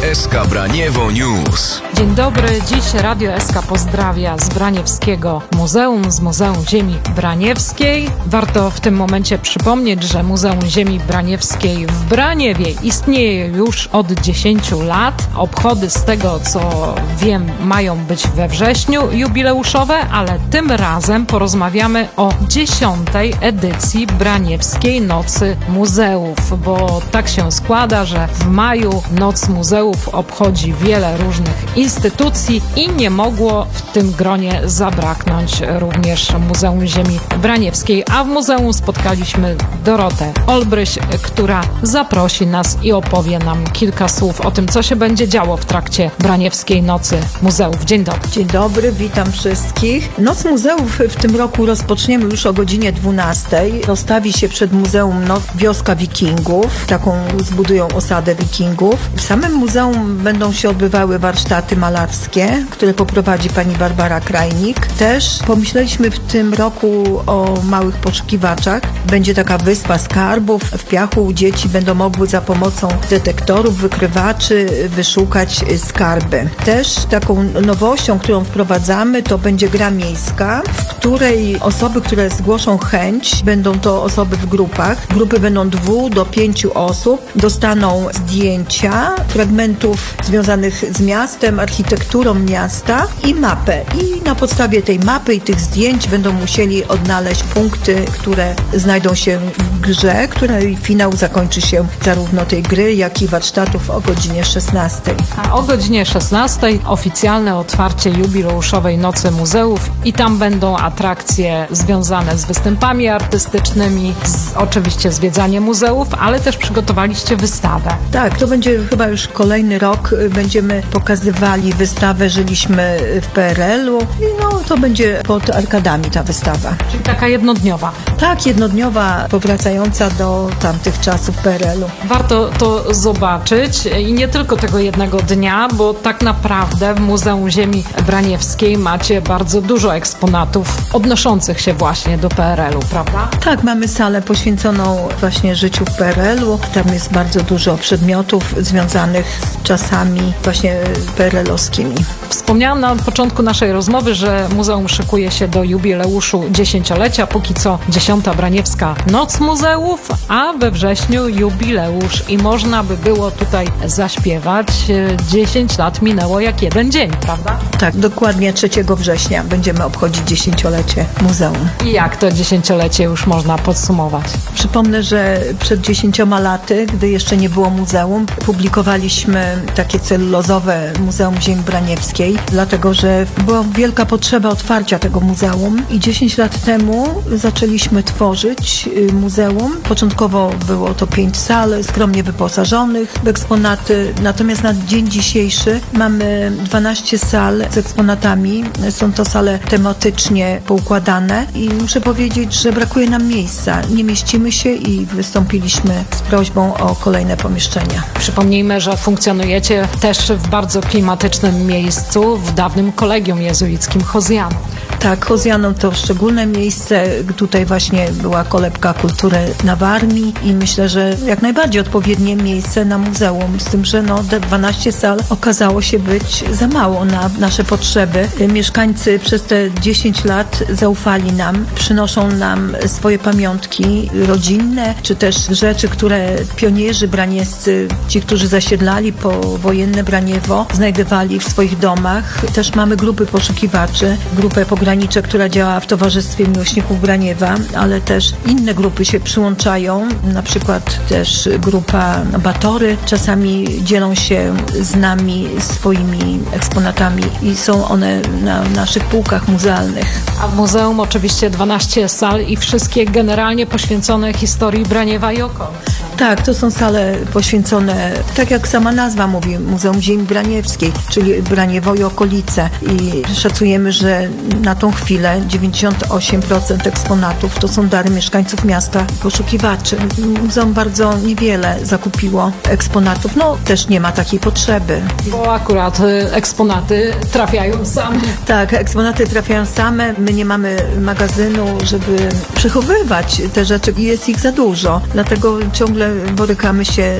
SK Braniewo News. Dzień dobry, dziś Radio SK pozdrawia z Braniewskiego Muzeum, z Muzeum Ziemi Braniewskiej. Warto w tym momencie przypomnieć, że Muzeum Ziemi Braniewskiej w Braniewie istnieje już od 10 lat. Obchody, z tego co wiem, mają być we wrześniu jubileuszowe, ale tym razem porozmawiamy o 10. edycji Braniewskiej Nocy Muzeów, bo tak się składa, że w maju Noc Muzeów obchodzi wiele różnych instytucji i nie mogło w tym gronie zabraknąć również Muzeum Ziemi Braniewskiej, a w muzeum spotkaliśmy Dorotę Olbryś, która zaprosi nas i opowie nam kilka słów o tym, co się będzie działo w trakcie Braniewskiej Nocy Muzeów. Dzień dobry. Dzień dobry, witam wszystkich. Noc Muzeów w tym roku rozpoczniemy już o godzinie 12. Rozstawi się przed muzeum wioska Wikingów. Taką zbudują osadę Wikingów. W samym muzeum będą się odbywały warsztaty malarskie, które poprowadzi pani Barbara Krajnik. Też pomyśleliśmy w tym roku o małych poszukiwaczach. Będzie taka wyspa skarbów. W piachu dzieci będą mogły za pomocą detektorów, wykrywaczy wyszukać skarby. Też taką nowością, którą wprowadzamy, to będzie gra miejska, w której osoby, które zgłoszą chęć, będą to osoby w grupach. Grupy będą 2 do 5 osób. Dostaną zdjęcia, fragmentów związanych z miastem, architekturą miasta i mapę. I na podstawie tej mapy i tych zdjęć będą musieli odnaleźć punkty, które znajdą się w grze, której finał zakończy się zarówno tej gry, jak i warsztatów o godzinie 16. A o godzinie 16 oficjalne otwarcie jubileuszowej Nocy Muzeów i tam będą atrakcje związane z występami artystycznymi, oczywiście zwiedzaniem muzeów, ale też przygotowaliście wystawę. Tak, to będzie chyba już kolejny rok. Będziemy pokazywali wystawę Żyliśmy w PRL-u i to będzie pod arkadami ta wystawa. Czyli taka jednodniowa. Tak, jednodniowa, powracająca do tamtych czasów PRL-u. Warto to zobaczyć i nie tylko tego jednego dnia, bo tak naprawdę w Muzeum Ziemi Braniewskiej macie bardzo dużo eksponatów odnoszących się właśnie do PRL-u, prawda? Tak, mamy salę poświęconą właśnie życiu w PRL-u. Tam jest bardzo dużo przedmiotów związanych z czasami właśnie PRL-owskimi. Wspomniałam na początku naszej rozmowy, że muzeum szykuje się do jubileuszu 10-lecia. Póki co 10. Braniewska Noc Muzeów, a we wrześniu jubileusz i można by było tutaj zaśpiewać. 10 lat minęło jak jeden dzień, prawda? Tak, dokładnie 3 września będziemy obchodzić 10-lecie muzeum. I jak to 10-lecie już można podsumować? Przypomnę, że przed 10 laty, gdy jeszcze nie było muzeum, publikowaliśmy takie celulozowe Muzeum Ziemi Braniewskiej, dlatego że była wielka potrzeba otwarcia tego muzeum i 10 lat temu zaczęliśmy tworzyć muzeum. Początkowo było to 5 sal skromnie wyposażonych w eksponaty, natomiast na dzień dzisiejszy mamy 12 sal z eksponatami. Są to sale tematycznie poukładane i muszę powiedzieć, że brakuje nam miejsca. Nie mieścimy się i wystąpiliśmy z prośbą o kolejne pomieszczenia. Przypomnijmy, że funkcjonujecie też w bardzo klimatycznym miejscu, w dawnym kolegium jezuickim Hozjanom. Tak, Hozjanom to szczególne miejsce. Tutaj właśnie była kolebka kultury na Warmii i myślę, że jak najbardziej odpowiednie miejsce na muzeum, z tym, że 12 sal okazało się być za mało na nasze potrzeby. Mieszkańcy przez te 10 lat zaufali nam, przynoszą nam swoje pamiątki rodzinne, czy też rzeczy, które pionierzy braniewscy, ci, którzy zasiedlali powojenne Braniewo, znajdowali w swoich domach. Też mamy grupy poszukiwaczy, grupę Pogranicze, która działa w Towarzystwie Miłośników Braniewa, ale też inne grupy się przyłączają, na przykład też grupa Batory. Czasami dzielą się z nami swoimi eksponatami i są one na naszych półkach muzealnych. A w muzeum oczywiście 12 sal i wszystkie generalnie poświęcone historii Braniewa i okolic. Tak, to są sale poświęcone, tak jak sama nazwa mówi, Muzeum Ziemi Braniewskiej, czyli Braniewo i okolice. I szacujemy, że na tą chwilę 98% eksponatów to są dary mieszkańców miasta, poszukiwaczy. Muzeum bardzo niewiele zakupiło eksponatów, też nie ma takiej potrzeby. Bo akurat eksponaty trafiają same. Tak, eksponaty trafiają same. My nie mamy magazynu, żeby przechowywać te rzeczy. Jest ich za dużo. Dlatego ciągle borykamy się